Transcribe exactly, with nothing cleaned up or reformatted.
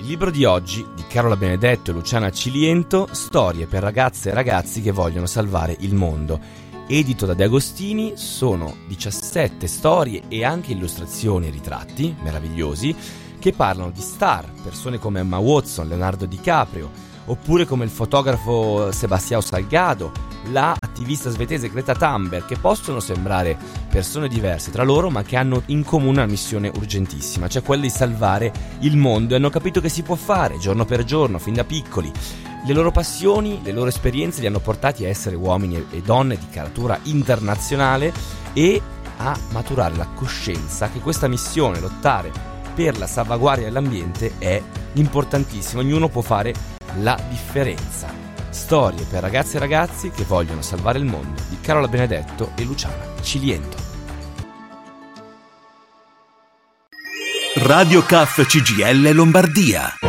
libro di oggi di Carola Benedetto e Luciana Ciliento, Storie per ragazze e ragazzi che vogliono salvare il mondo. Edito da De Agostini, sono diciassette storie e anche illustrazioni e ritratti meravigliosi che parlano di star, persone come Emma Watson, Leonardo DiCaprio, oppure come il fotografo Sebastião Salgado, la attivista svedese Greta Thunberg, che possono sembrare persone diverse tra loro ma che hanno in comune una missione urgentissima, cioè quella di salvare il mondo, e hanno capito che si può fare giorno per giorno, fin da piccoli. Le loro passioni, le loro esperienze li hanno portati a essere uomini e donne di caratura internazionale e a maturare la coscienza che questa missione, lottare per la salvaguardia dell'ambiente, è importantissima. Ognuno può fare la differenza. Storie per ragazze e ragazzi che vogliono salvare il mondo di Carola Benedetto e Luciana Ciliento. Radio C A F C G I L Lombardia.